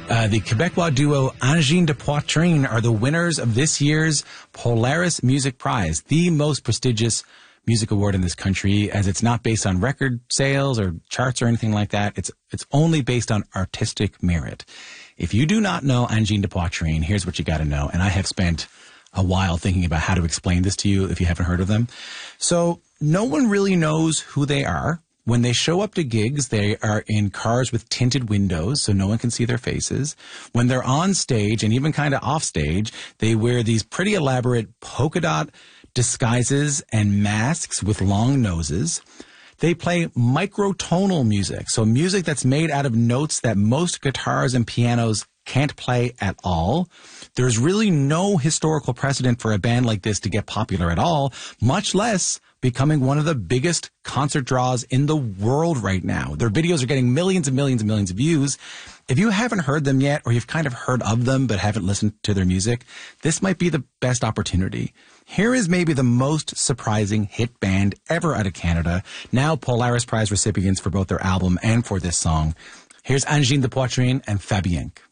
The Quebecois duo Angine de Poitrine are the winners of this year's Polaris Music Prize, the most prestigious music award in this country, as it's not based on record sales or charts or anything like that. It's only based on artistic merit. If you do not know Angine de Poitrine, here's what you got to know. And I have spent a while thinking about how to explain this to you if you haven't heard of them. So no one really knows who they are. When they show up to gigs, they are in cars with tinted windows so no one can see their faces. When they're on stage and even kind of off stage, they wear these pretty elaborate polka dot disguises and masks with long noses. They play microtonal music, so music that's made out of notes that most guitars and pianos can't play at all. There's really no historical precedent for a band like this to get popular at all, much less becoming one of the biggest concert draws in the world right now. Their videos are getting millions and millions and millions of views. If you haven't heard them yet, or you've kind of heard of them but haven't listened to their music, this might be the best opportunity. Here is maybe the most surprising hit band ever out of Canada, now Polaris Prize recipients for both their album and for this song. Here's Angine de Poitrine and Fabienque.